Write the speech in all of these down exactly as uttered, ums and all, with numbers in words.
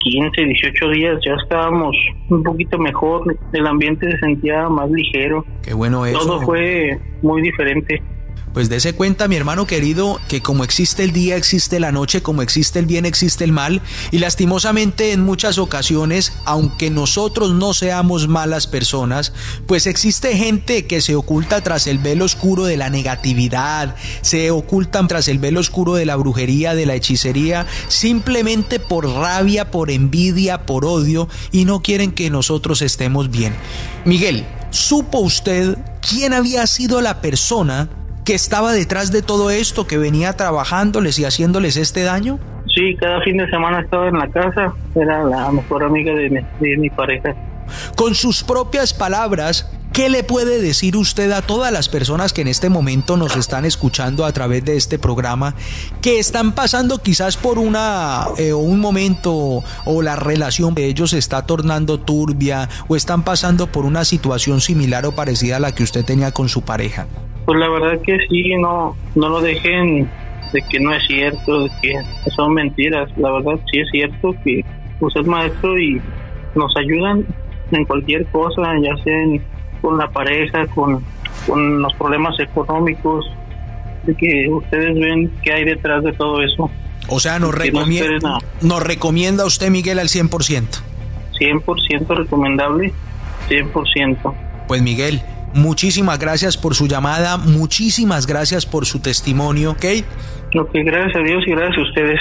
quince, dieciocho días ya estábamos un poquito mejor, el ambiente se sentía más ligero. Qué bueno eso. Todo fue muy diferente. Pues dése cuenta, mi hermano querido, que como existe el día, existe la noche, como existe el bien, existe el mal, y lastimosamente en muchas ocasiones, aunque nosotros no seamos malas personas, pues existe gente que se oculta tras el velo oscuro de la negatividad, se ocultan tras el velo oscuro de la brujería, de la hechicería, simplemente por rabia, por envidia, por odio, y no quieren que nosotros estemos bien. Miguel, ¿supo usted quién había sido la persona que estaba detrás de todo esto, que venía trabajándoles y haciéndoles este daño? Sí, cada fin de semana estaba en la casa, era la mejor amiga de mi, de mi pareja. Con sus propias palabras, ¿qué le puede decir usted a todas las personas que en este momento nos están escuchando a través de este programa, que están pasando quizás por una eh, un momento o la relación de ellos se está tornando turbia o están pasando por una situación similar o parecida a la que usted tenía con su pareja? Pues la verdad que sí, no, no lo dejen de que no es cierto, de que son mentiras. La verdad sí es cierto que usted es maestro y nos ayudan en cualquier cosa, ya sea en, con la pareja, con, con los problemas económicos, de que ustedes ven qué hay detrás de todo eso. O sea, nos, recomienda, no nos recomienda usted, Miguel, al cien por ciento. cien por ciento recomendable, cien por ciento. Pues Miguel, muchísimas gracias por su llamada, muchísimas gracias por su testimonio, ¿ok? Ok, gracias a Dios y gracias a ustedes.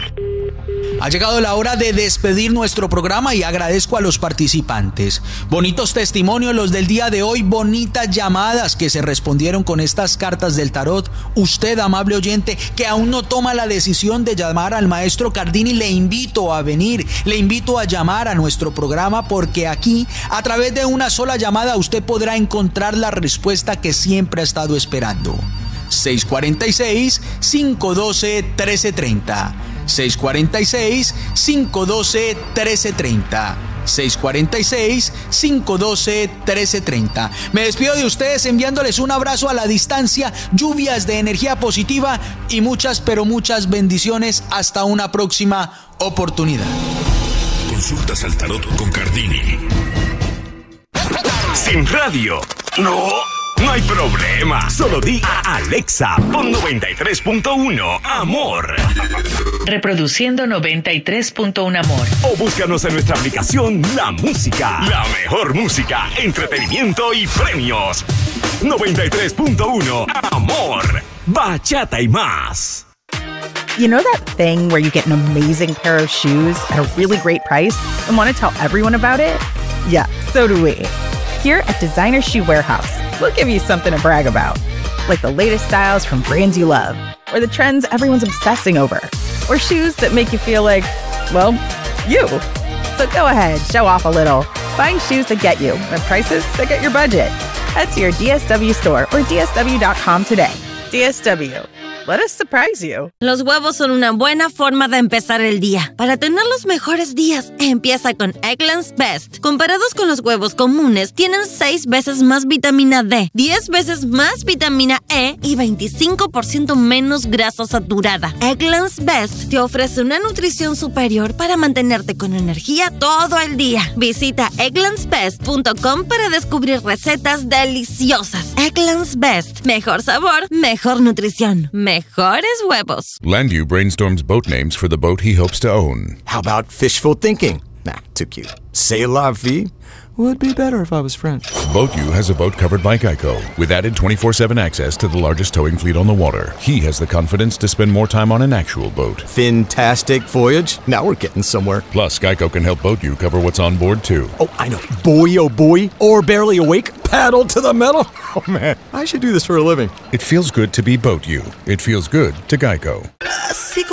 Ha llegado la hora de despedir nuestro programa y agradezco a los participantes. Bonitos testimonios los del día de hoy, bonitas llamadas que se respondieron con estas cartas del tarot. Usted, amable oyente, que aún no toma la decisión de llamar al maestro Cardini, le invito a venir, le invito a llamar a nuestro programa porque aquí, a través de una sola llamada, usted podrá encontrar la respuesta que siempre ha estado esperando. seis cuatro seis, cinco uno dos, uno tres tres cero. seis cuatro seis, cinco uno dos, uno tres tres cero. seis cuatro seis, cinco uno dos, uno tres tres cero. Me despido de ustedes enviándoles un abrazo a la distancia, lluvias de energía positiva y muchas, pero muchas bendiciones. Hasta una próxima oportunidad. Consultas al tarot con Cardini. Sin radio. No. No hay problema. Solo di a Alexa, pon noventa y tres punto uno Amor. Reproduciendo noventa y tres punto uno Amor. O búscanos en nuestra aplicación La Música. La mejor música, entretenimiento y premios. noventa y tres punto uno Amor. Bachata y más. You know that thing where you get an amazing pair of shoes at a really great price and want to tell everyone about it? Yeah, so do we. Here at Designer Shoe Warehouse, we'll give you something to brag about, like the latest styles from brands you love, or the trends everyone's obsessing over, or shoes that make you feel like, well, you. So go ahead, show off a little. Find shoes that get you at prices that get your budget. Head to your D S W store or D S W dot com today. D S W. Let us surprise you. Los huevos son una buena forma de empezar el día. Para tener los mejores días, empieza con Eggland's Best. Comparados con los huevos comunes, tienen seis veces más vitamina D, diez veces más vitamina E y veinticinco por ciento menos grasa saturada. Eggland's Best te ofrece una nutrición superior para mantenerte con energía todo el día. Visita egglands best punto com para descubrir recetas deliciosas. Eggland's Best. Mejor sabor, mejor nutrición. Mejores huevos. Landu brainstorms boat names for the boat he hopes to own. How about fishful thinking? Nah, too cute. C'est la vie? Would be better if I was French. BoatU has a boat covered by Geico, with added twenty-four seven access to the largest towing fleet on the water. He has the confidence to spend more time on an actual boat. Fantastic voyage. Now we're getting somewhere. Plus, Geico can help BoatU cover what's on board, too. Oh, I know. Boy, oh boy. Or barely awake. Paddle to the metal. Oh, man. I should do this for a living. It feels good to be BoatU. It feels good to Geico. Así